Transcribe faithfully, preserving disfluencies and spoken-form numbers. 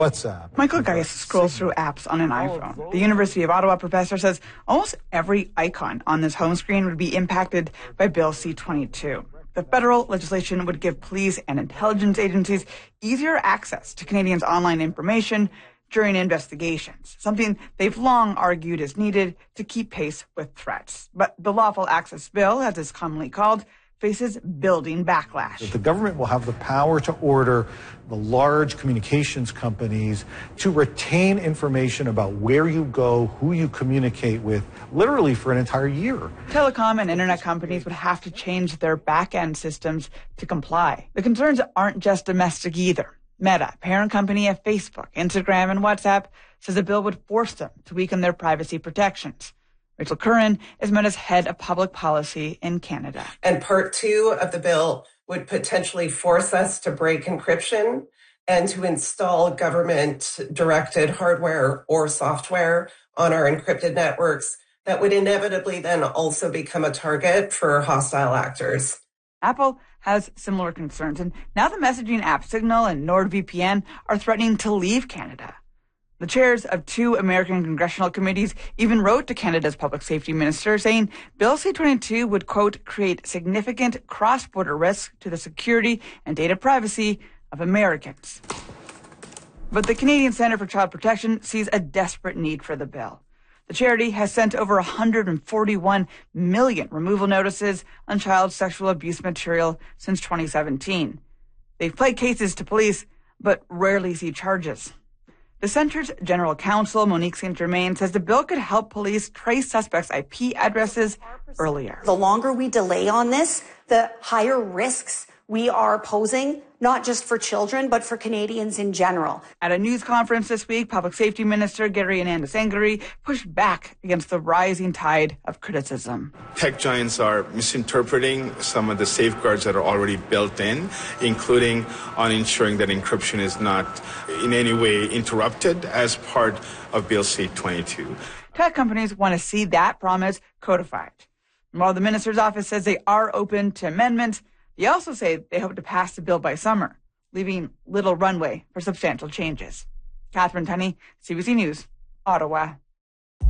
WhatsApp. Michael Geist scrolls through apps on an iPhone. The University of Ottawa professor says almost every icon on this home screen would be impacted by Bill C twenty-two. The federal legislation would give police and intelligence agencies easier access to Canadians' online information during investigations, something they've long argued is needed to keep pace with threats. But the Lawful Access Bill, as it's commonly called, faces building backlash. The government will have the power to order the large communications companies to retain information about where you go, who you communicate with, literally for an entire year. Telecom and internet companies would have to change their back-end systems to comply. The concerns aren't just domestic either. Meta, parent company of Facebook, Instagram, and WhatsApp, says the bill would force them to weaken their privacy protections. Rachel Curran is Meta's head of public policy in Canada. And part two of the bill would potentially force us to break encryption and to install government-directed hardware or software on our encrypted networks that would inevitably then also become a target for hostile actors. Apple has similar concerns, and now the messaging app Signal and NordVPN are threatening to leave Canada. The chairs of two American congressional committees even wrote to Canada's public safety minister saying Bill C twenty-two would, quote, create significant cross-border risks to the security and data privacy of Americans. But the Canadian Centre for Child Protection sees a desperate need for the bill. The charity has sent over one hundred forty-one million removal notices on child sexual abuse material since twenty seventeen. They've played cases to police, but rarely see charges. The center's general counsel, Monique Saint Germain, says the bill could help police trace suspects' I P addresses earlier. The longer we delay on this, the higher risks we are posing, not just for children, but for Canadians in general. At a news conference this week, Public Safety Minister Gary Anandasangari pushed back against the rising tide of criticism. Tech giants are misinterpreting some of the safeguards that are already built in, including on ensuring that encryption is not in any way interrupted as part of Bill C twenty-two. Tech companies want to see that promise codified. And while the minister's office says they are open to amendments, they also say they hope to pass the bill by summer, leaving little runway for substantial changes. Catherine Tunney, C B C News, Ottawa.